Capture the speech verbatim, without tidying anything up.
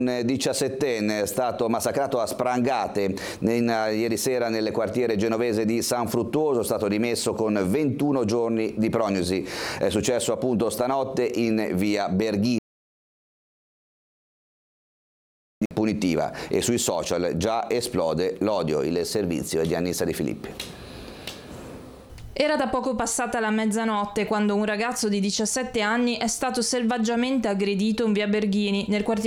Un diciassettenne è stato massacrato a sprangate in, ieri sera nel quartiere genovese di San Fruttuoso, è stato dimesso con ventuno giorni di prognosi. È successo appunto stanotte in via Berghini. Punitiva, e sui social già esplode l'odio. Il servizio è di Annissa De Filippi. Era da poco passata la mezzanotte quando un ragazzo di diciassette anni è stato selvaggiamente aggredito in via Berghini, nel quartiere